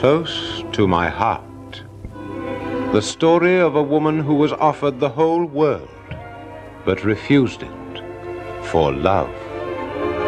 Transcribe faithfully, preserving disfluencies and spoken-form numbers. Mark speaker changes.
Speaker 1: Close to my heart, the story of a woman who was offered the whole world, but refused it for love.